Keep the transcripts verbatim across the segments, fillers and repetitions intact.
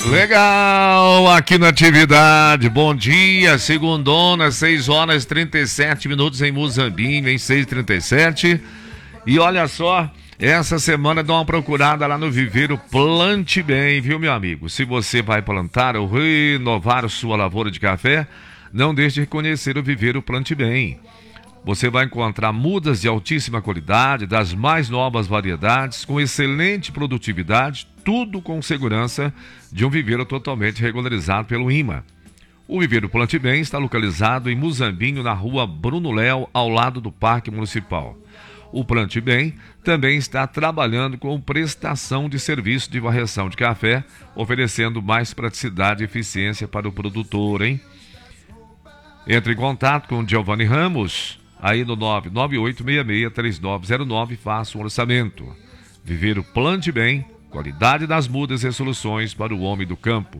Legal, aqui na atividade, bom dia, segundona, seis horas e trinta e sete minutos em Muzambinho, em seis e trinta e sete. E olha só, essa semana dá uma procurada lá no Viveiro Plante Bem, viu, meu amigo? Se você vai plantar ou renovar sua lavoura de café, não deixe de conhecer o Viveiro Plante Bem. Você vai encontrar mudas de altíssima qualidade, das mais novas variedades, com excelente produtividade, tudo com segurança de um viveiro totalmente regularizado pelo INMA. O Viveiro Plante Bem está localizado em Muzambinho, na rua Bruno Léo, ao lado do Parque Municipal. O Plante Bem também está trabalhando com prestação de serviço de varreção de café, oferecendo mais praticidade e eficiência para o produtor, hein? Entre em contato com o Giovanni Ramos, aí no nove nove oito seis seis três nove zero nove, e faça um orçamento. Viveiro Plante Bem, qualidade das mudas e soluções para o homem do campo.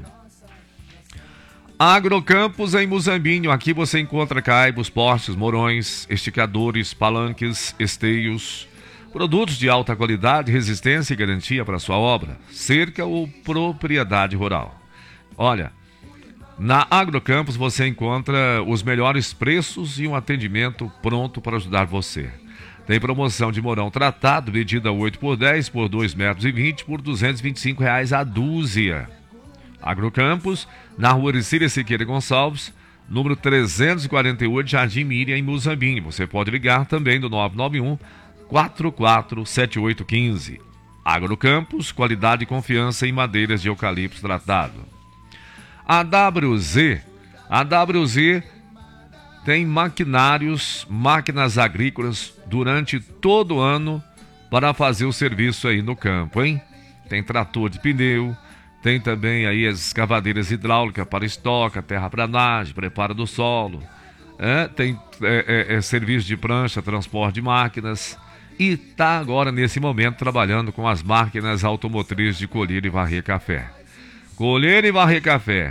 Agrocampos em Muzambinho, aqui você encontra caibos, postes, morões, esticadores, palanques, esteios, produtos de alta qualidade, resistência e garantia para sua obra, cerca ou propriedade rural. Olha, na Agrocampos você encontra os melhores preços e um atendimento pronto para ajudar você. Tem promoção de morão tratado, medida oito por dez por dois metros e vinte por duzentos e vinte e cinco reais a dúzia. Agrocampos, na rua Ercília Siqueira Gonçalves, número trezentos e quarenta e oito, Jardim Miriam, em Muzambinho. Você pode ligar também do nove nove um, quatro quatro sete oito um cinco. Agrocampos, qualidade e confiança em madeiras de eucalipto tratado. A W Z, a W Z tem maquinários, máquinas agrícolas durante todo o ano para fazer o serviço aí no campo, hein? Tem trator de pneu, tem também aí as escavadeiras hidráulicas para estoca, terraplanagem, preparo do solo, é, tem é, é, é, serviço de prancha, transporte de máquinas, e está agora nesse momento trabalhando com as máquinas automotriz de colher e varrer café. Colher e varrer café,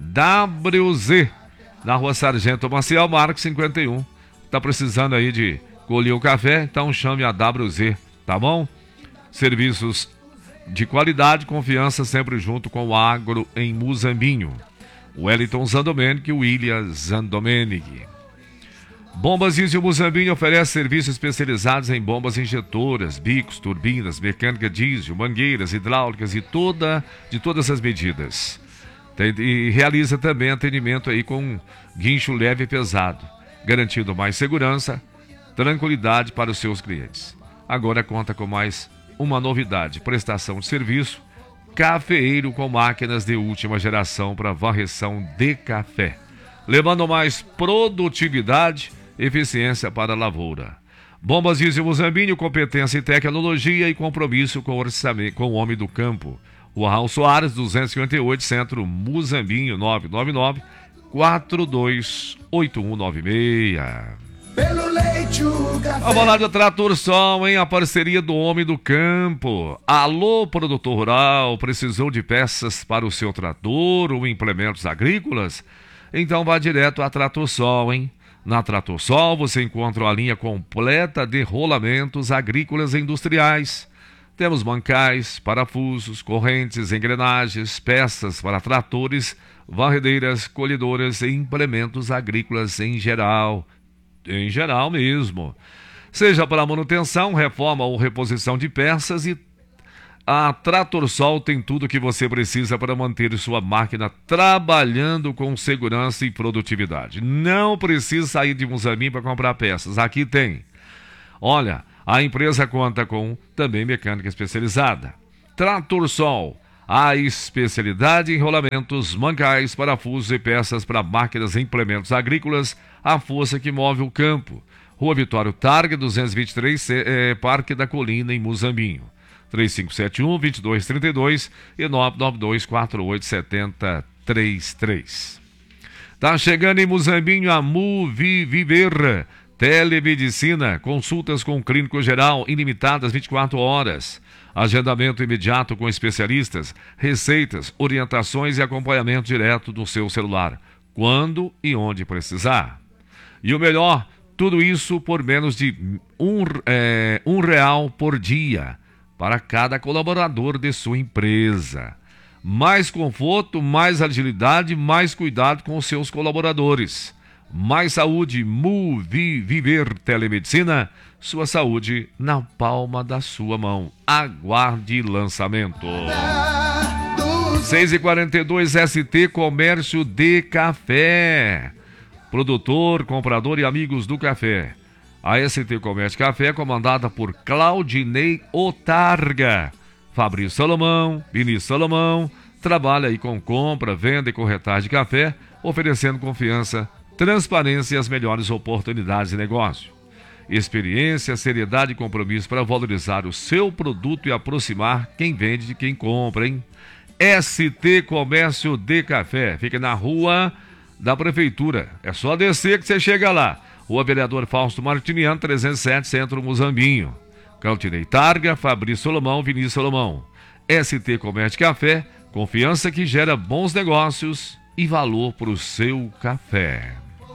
W Z, na rua Sargento Maciel, Marcos cinquenta e um. Tá precisando aí de colher o café? Então chame a W Z, tá bom? Serviços de qualidade, confiança, sempre junto com o agro em Muzambinho. Wellington Zandomenic e William Zandomenic. Bombas Diesel Muzambinho oferece serviços especializados em bombas injetoras, bicos, turbinas, mecânica diesel, mangueiras, hidráulicas e toda, de todas as medidas. Tem, e realiza também atendimento aí com guincho leve e pesado, garantindo mais segurança, tranquilidade para os seus clientes. Agora conta com mais uma novidade: prestação de serviço, cafeeiro com máquinas de última geração para varreção de café, levando mais produtividade e eficiência para a lavoura. Bombas Diesel Muzambinho, competência em tecnologia e compromisso com o orçamento, com o homem do campo. Rua Raul Soares, duzentos e cinquenta e oito, Centro Muzambinho, nove nove nove, quatro dois oito um nove seis. Pelo leite o café. A balada Trator Sol, hein? A parceria do homem do campo. Alô, produtor rural, precisou de peças para o seu trator ou implementos agrícolas? Então vá direto a Trator Sol, hein? Na Trator Sol você encontra a linha completa de rolamentos agrícolas e industriais. Temos mancais, parafusos, correntes, engrenagens, peças para tratores, varredeiras, colhedoras e implementos agrícolas em geral. Em geral mesmo. Seja para manutenção, reforma ou reposição de peças, e a Trator Sol tem tudo o que você precisa para manter sua máquina trabalhando com segurança e produtividade. Não precisa sair de Muzambinho para comprar peças. Aqui tem. Olha, a empresa conta com também mecânica especializada. Trator Sol, a especialidade em rolamentos, mancais, parafusos e peças para máquinas e implementos agrícolas, a força que move o campo. Rua Vitório Targa, duzentos e vinte e três, é, Parque da Colina, em Muzambinho. três cinco sete um, dois dois três dois e nove nove dois, quatro oito sete zero três três. Tá chegando em Muzambinho a Muviviver Telemedicina, consultas com clínico geral ilimitadas vinte e quatro horas. Agendamento imediato com especialistas, receitas, orientações e acompanhamento direto do seu celular, quando e onde precisar. E o melhor, tudo isso por menos de um, é, um real por dia para cada colaborador de sua empresa. mais conforto, mais agilidade, mais cuidado com os seus colaboradores. Mais saúde, Muvi Viver Telemedicina, sua saúde na palma da sua mão. Aguarde lançamento. seis e quarenta e dois, S T Comércio de Café. Produtor, comprador e amigos do café. A S T Comércio de Café é comandada por Claudinei Otarga. Fabrício Salomão, Vinícius Salomão, trabalha aí com compra, venda e corretagem de café, oferecendo confiança, transparência e as melhores oportunidades de negócio. Experiência, seriedade e compromisso para valorizar o seu produto e aproximar quem vende de quem compra, hein? S T Comércio de Café, fica na rua da Prefeitura. É só descer que você chega lá. Rua Vereador Fausto Martiniano, trezentos e sete, Centro Muzambinho. Claudinei Targa, Fabrício Solomão, Vinícius Solomão. S T Comércio de Café, confiança que gera bons negócios e valor para o seu café.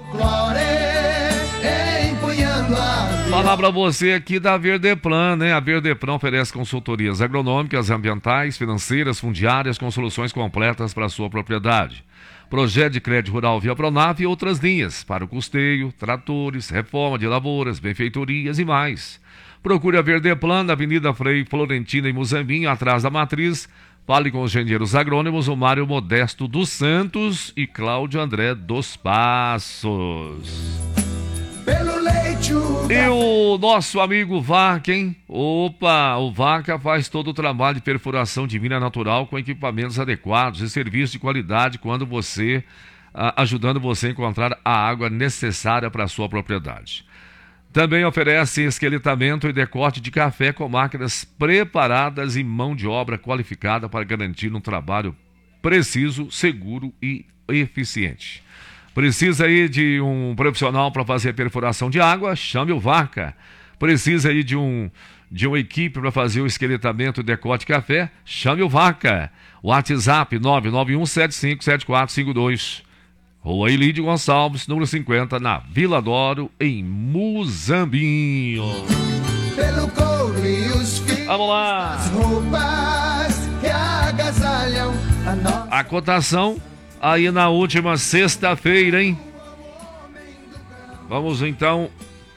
Falar para você aqui da Verdeplan, né? A Verdeplan oferece consultorias agronômicas, ambientais, financeiras, fundiárias, com soluções completas para a sua propriedade. Projeto de crédito rural via Pronaf e outras linhas para o custeio, tratores, reforma de lavouras, benfeitorias e mais. Procure a Verdeplan na Avenida Frei Florentina em Muzambinho, atrás da Matriz. Fale com os engenheiros agrônomos, o Mário Modesto dos Santos e Cláudio André dos Passos. Pelo leite, o E o nosso amigo Vaca, hein? Opa, o Vaca faz todo o trabalho de perfuração de mina natural com equipamentos adequados e serviço de qualidade quando você, ah, ajudando você a encontrar a água necessária para a sua propriedade. Também oferece esqueletamento e decorte de café com máquinas preparadas e mão de obra qualificada para garantir um trabalho preciso, seguro e eficiente. Precisa aí de um profissional para fazer perfuração de água? Chame o Vaca. Precisa aí de, um, de uma equipe para fazer o esqueletamento e decote de café? Chame o Vaca. WhatsApp nove nove um sete cinco sete quatro cinco dois. Rua Ilídio Gonçalves, número cinquenta, na Vila Doro, em Muzambinho. pelo couro e os fios, Vamos lá. as roupas que agasalham a nossa. A cotação aí na última sexta-feira, hein? Vamos então.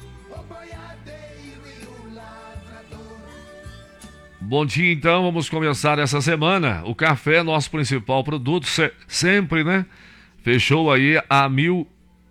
Bom dia, então. Vamos começar essa semana. O café, nosso principal produto, se- sempre, né? Fechou aí a mil,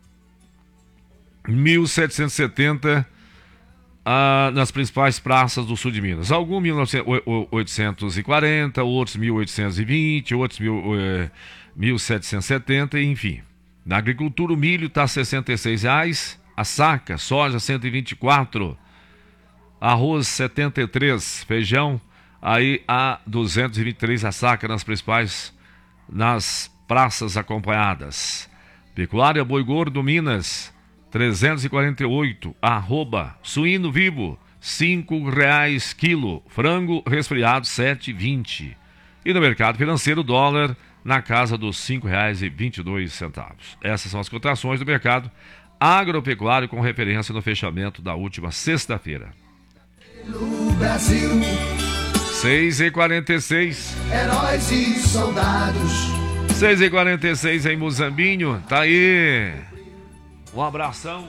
mil setecentos e setenta ah, nas principais praças do sul de Minas. Alguns mil oitocentos e quarenta, outros mil oitocentos e vinte, outros mil, eh, mil setecentos e setenta, enfim. Na agricultura, o milho está a sessenta e seis reais, a saca, soja cento e vinte e quatro, arroz setenta e três, feijão aí a duzentos e vinte e três a saca nas principais, nas praças acompanhadas. Pecuária Boi Gordo Minas trezentos e quarenta e oito, arroba suíno vivo cinco reais quilo, frango resfriado sete e vinte. E no mercado financeiro, dólar na casa dos cinco reais e vinte e dois centavos. Essas são as cotações do mercado agropecuário com referência no fechamento da última sexta-feira. No Brasil, seis e quarenta e seis. heróis e soldados. seis e quarenta e seis em Muzambinho, tá aí. Um abração.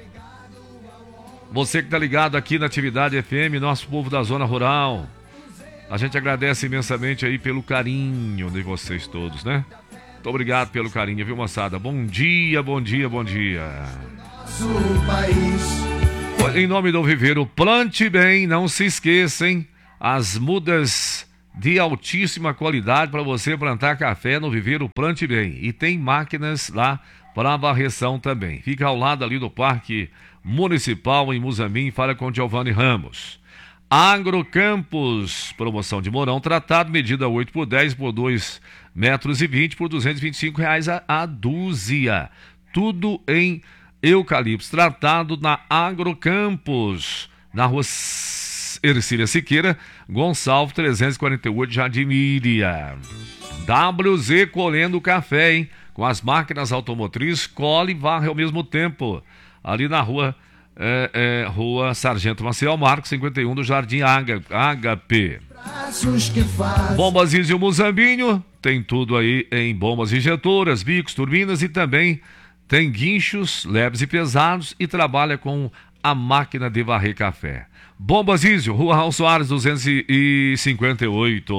Você que tá ligado aqui na Atividade F M, nosso povo da zona rural. A gente agradece imensamente aí pelo carinho de vocês todos, né? Muito obrigado pelo carinho, viu, moçada? Bom dia, bom dia, bom dia. Nosso país. Olha, em nome do Viveiro, plante bem, não se esqueçam, as mudas de altíssima qualidade para você plantar café no Viveiro Plante Bem. E tem máquinas lá para varreção também. Fica ao lado ali do Parque Municipal em Muzambinho. Fala com Giovanni Ramos. Agrocampos, promoção de morão tratado, medida oito por dez por dois metros e vinte por duzentos e vinte e cinco reais a, a dúzia. Tudo em eucalipto tratado na Agrocampos, na rua Ercília Siqueira, Gonçalves trezentos e quarenta e oito, Jardim Míria. W Z colhendo café, hein? Com as máquinas automotriz, colhe e varre ao mesmo tempo. Ali na rua, é, é, rua Sargento Maciel Marcos, cinquenta e um, do Jardim H P. Braços que fazem. Bombas Izio Muzambinho, tem tudo aí em bombas injetoras, bicos, turbinas e também tem guinchos leves e pesados e trabalha com a máquina de varrer café. Bombas Ísio, Rua Raul Soares, duzentos e cinquenta e oito.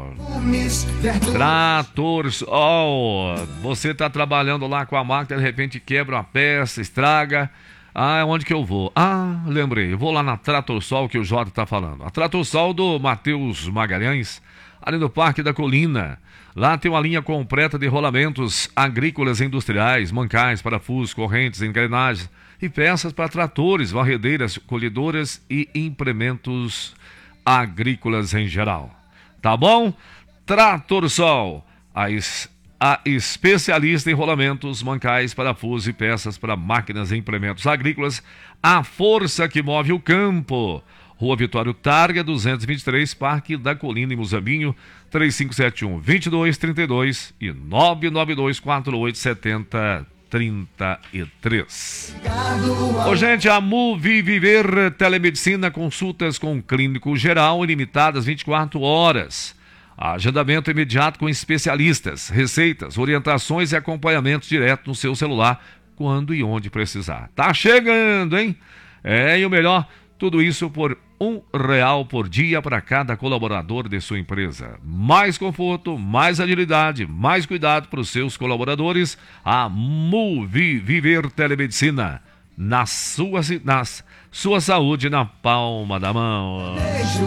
Trator Sol. Você está trabalhando lá com a máquina, de repente quebra uma peça, estraga. Ah, onde que eu vou? Ah, lembrei, eu vou lá na Trator Sol que o Jota está falando. A Trator Sol do Matheus Magalhães, ali no Parque da Colina. Lá tem uma linha completa de rolamentos agrícolas e industriais, mancais, parafusos, correntes, engrenagens e peças para tratores, varredeiras, colhedoras e implementos agrícolas em geral. Tá bom? Trator Sol, a, es, a especialista em rolamentos, mancais, parafusos e peças para máquinas e implementos agrícolas, a força que move o campo. Rua Vitório Targa, duzentos e vinte e três, Parque da Colina, em Muzambinho, três cinco sete um, dois dois três dois e nove nove dois quatro oito sete zero três três. Ô, gente, a Muvi Viver Telemedicina, consultas com clínico geral ilimitadas vinte e quatro horas. Agendamento imediato com especialistas, receitas, orientações e acompanhamento direto no seu celular, quando e onde precisar. Tá chegando, hein? É, e o melhor, tudo isso por um real por dia para cada colaborador de sua empresa. Mais conforto, mais agilidade, mais cuidado para os seus colaboradores. A Muvi Viver Telemedicina. Na sua, na sua saúde na palma da mão.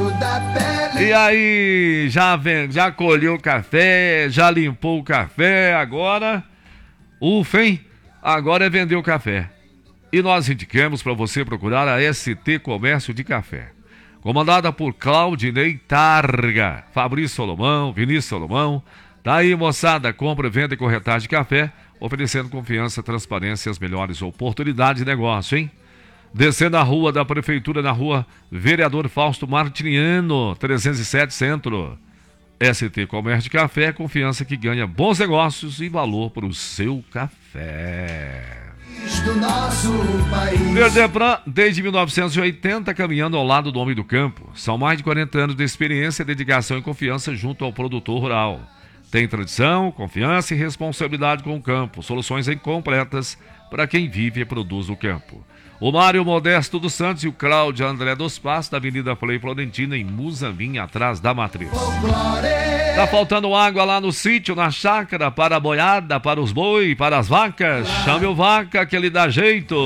E aí, já, vem, já colheu o café, já limpou o café, agora, ufa, hein? Agora é vender o café. E nós indicamos para você procurar a S T Comércio de Café, comandada por Claudinei Targa, Fabrício Solomão, Vinícius Solomão. Tá aí, moçada, compra, venda e corretagem de café, oferecendo confiança, transparência e as melhores oportunidades de negócio, hein? Descendo a rua da Prefeitura, na rua Vereador Fausto Martiniano, trezentos e sete, Centro. S T Comércio de Café, confiança que ganha bons negócios e valor para o seu café. Do nosso país. Verdepran, desde mil novecentos e oitenta, caminhando ao lado do homem do campo. São mais de quarenta anos de experiência, dedicação e confiança junto ao produtor rural. Tem tradição, confiança e responsabilidade com o campo. Soluções incompletas para quem vive e produz no campo. O Mário Modesto dos Santos e o Cláudio André dos Passos, da Avenida Frei Florentina, em Muzambinho, atrás da Matriz. Tá faltando água lá no sítio, na chácara, para a boiada, para os boi, para as vacas. Chame o Vaca que ele dá jeito.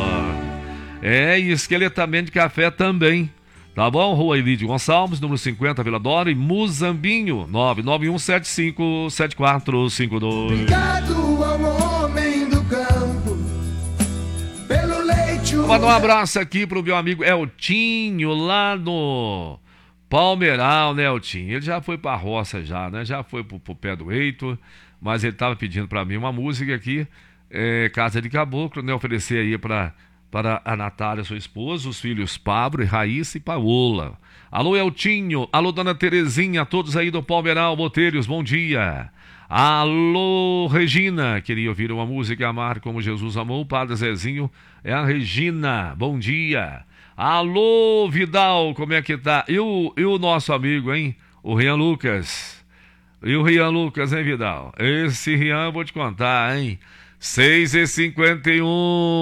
É, e esqueletamento de café também. Tá bom? Rua Elídio Gonçalves, número cinquenta, Vila Dora, em Muzambinho, nove nove um sete cinco sete quatro cinco dois. Obrigado ao homem do campo pelo leite. Vou mandar um abraço aqui pro meu amigo Eltinho, lá no Palmeiral, né, Eltinho? Ele já foi pra roça já, né? Já foi pro, pro pé do eito, mas ele tava pedindo pra mim uma música aqui, é, Casa de Caboclo, né? Oferecer aí pra, para a Natália, sua esposa, os filhos Pablo, Raíssa e Paola. Alô, Eltinho. Alô, Dona Terezinha, todos aí do Palmeiral, Boteiros, bom dia. Alô, Regina, queria ouvir uma música, Amar como Jesus amou, o Padre Zezinho, é a Regina, bom dia. Alô, Vidal, como é que tá? E o, e o nosso amigo, hein? O Rian Lucas. E o Rian Lucas, hein, Vidal? Esse Rian eu vou te contar, hein? seis e cinquenta e um.